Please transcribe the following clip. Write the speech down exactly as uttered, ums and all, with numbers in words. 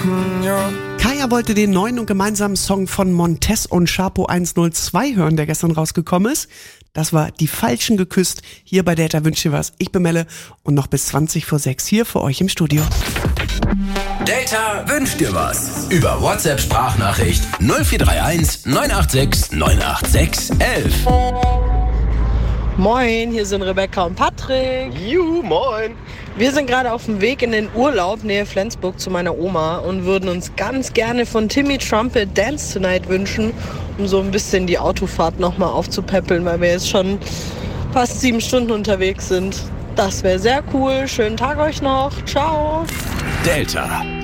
Kaya wollte den neuen und gemeinsamen Song von Montez und Chapo eins null zwei hören, der gestern rausgekommen ist. Das war Die Falschen geküsst, hier bei Delta wünscht dir was. Ich bin Melle und noch bis zwanzig vor sechs hier für euch im Studio. Delta wünscht dir was. Über WhatsApp-Sprachnachricht null vier drei eins neun acht sechs neun acht sechs eins eins. Moin, hier sind Rebecca und Patrick. Juhu, moin. Wir sind gerade auf dem Weg in den Urlaub nähe Flensburg zu meiner Oma und würden uns ganz gerne von Timmy Trumpet Dance Tonight wünschen, um so ein bisschen die Autofahrt nochmal aufzupäppeln, weil wir jetzt schon fast sieben Stunden unterwegs sind. Das wäre sehr cool. Schönen Tag euch noch. Ciao. Delta.